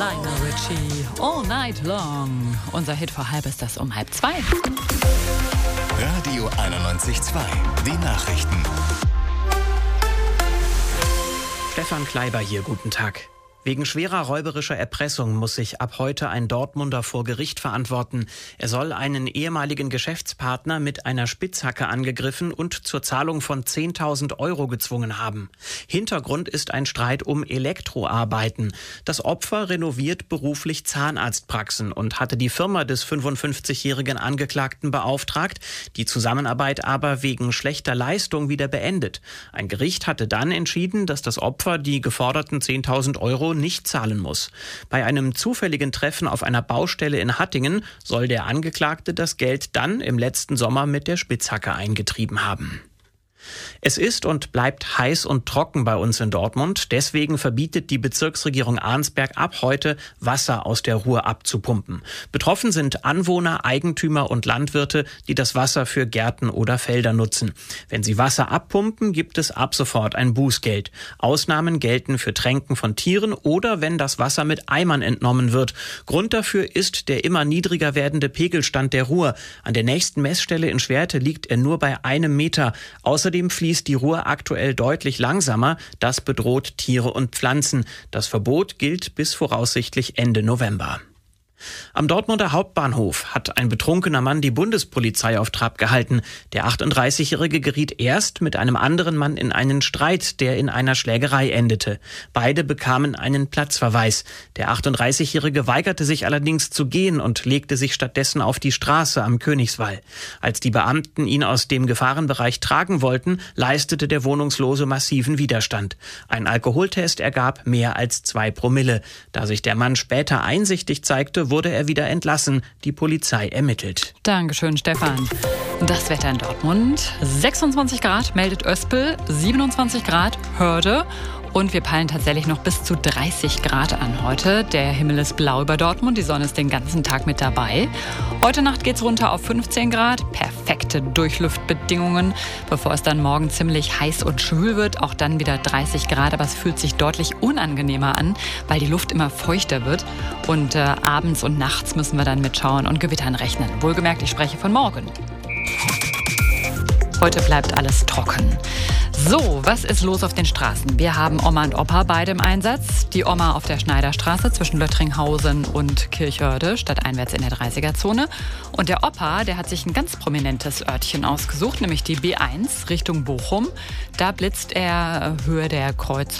Lionel Richie, All Night Long. Unser Hit vor halb ist das um 1:30. Radio 91.2, die Nachrichten. Stefan Kleiber hier, guten Tag. Wegen schwerer räuberischer Erpressung muss sich ab heute ein Dortmunder vor Gericht verantworten. Er soll einen ehemaligen Geschäftspartner mit einer Spitzhacke angegriffen und zur Zahlung von 10.000 € gezwungen haben. Hintergrund ist ein Streit um Elektroarbeiten. Das Opfer renoviert beruflich Zahnarztpraxen und hatte die Firma des 55-jährigen Angeklagten beauftragt, die Zusammenarbeit aber wegen schlechter Leistung wieder beendet. Ein Gericht hatte dann entschieden, dass das Opfer die geforderten 10.000 € nicht zahlen muss. Bei einem zufälligen Treffen auf einer Baustelle in Hattingen soll der Angeklagte das Geld dann im letzten Sommer mit der Spitzhacke eingetrieben haben. Es ist und bleibt heiß und trocken bei uns in Dortmund. Deswegen verbietet die Bezirksregierung Arnsberg ab heute, Wasser aus der Ruhr abzupumpen. Betroffen sind Anwohner, Eigentümer und Landwirte, die das Wasser für Gärten oder Felder nutzen. Wenn sie Wasser abpumpen, gibt es ab sofort ein Bußgeld. Ausnahmen gelten für Tränken von Tieren oder wenn das Wasser mit Eimern entnommen wird. Grund dafür ist der immer niedriger werdende Pegelstand der Ruhr. An der nächsten Messstelle in Schwerte liegt er nur bei 1 Meter. Außerdem fließt die Ruhr aktuell deutlich langsamer. Das bedroht Tiere und Pflanzen. Das Verbot gilt bis voraussichtlich Ende November. Am Dortmunder Hauptbahnhof hat ein betrunkener Mann die Bundespolizei auf Trab gehalten. Der 38-Jährige geriet erst mit einem anderen Mann in einen Streit, der in einer Schlägerei endete. Beide bekamen einen Platzverweis. Der 38-Jährige weigerte sich allerdings zu gehen und legte sich stattdessen auf die Straße am Königswall. Als die Beamten ihn aus dem Gefahrenbereich tragen wollten, leistete der Wohnungslose massiven Widerstand. Ein Alkoholtest ergab mehr als 2 Promille. Da sich der Mann später einsichtig zeigte, wurde er wieder entlassen. Die Polizei ermittelt. Dankeschön, Stefan. Das Wetter in Dortmund. 26 Grad meldet Öspel, 27 Grad Hörde. Und wir peilen tatsächlich noch bis zu 30 Grad an heute. Der Himmel ist blau über Dortmund, die Sonne ist den ganzen Tag mit dabei. Heute Nacht geht's runter auf 15 Grad, perfekte Durchlüftbedingungen, bevor es dann morgen ziemlich heiß und schwül wird. Auch dann wieder 30 Grad, aber es fühlt sich deutlich unangenehmer an, weil die Luft immer feuchter wird. Und abends und nachts müssen wir dann mit Schauern und Gewittern rechnen. Wohlgemerkt, ich spreche von morgen. Heute bleibt alles trocken. So, was ist los auf den Straßen? Wir haben Oma und Opa beide im Einsatz. Die Oma auf der Schneiderstraße zwischen Löttringhausen und Kirchhörde, stadteinwärts in der 30er-Zone. Und der Opa, der hat sich ein ganz prominentes Örtchen ausgesucht, nämlich die B1 Richtung Bochum. Da blitzt er Höhe der Kreuzung